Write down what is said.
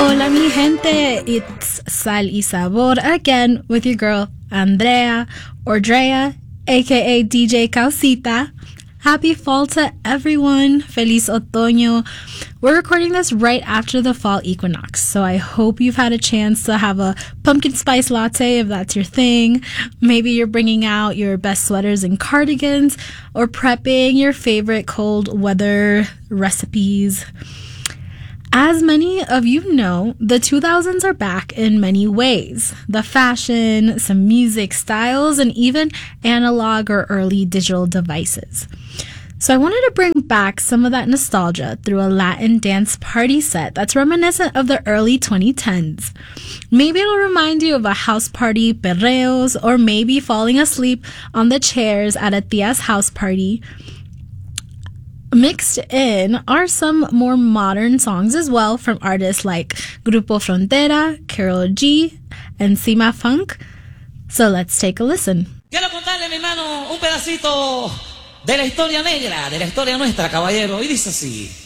Hola mi gente, it's Sal y Sabor again with your girl Andrea or Drea, aka DJ Causita. Happy fall to everyone. Feliz otoño. We're recording this right after the fall equinox, so I hope you've had a chance to have a pumpkin spice latte if that's your thing. Maybe you're bringing out your best sweaters and cardigans or prepping your favorite cold weather recipes. As many of you know, the 2000s are back in many ways. The fashion, some music styles, and even analog or early digital devices. So I wanted to bring back some of that nostalgia through a Latin dance party set that's reminiscent of the early 2010s. Maybe it'll remind you of a house party, perreos, or maybe falling asleep on the chairs at a tia's house party. Mixed in are some more modern songs as well from artists like Grupo Frontera, Karol G, and Cima Funk. So let's take a listen. Quiero contarle, mi hermano, un pedacito de la historia negra, de la historia nuestra, caballero, y dice así.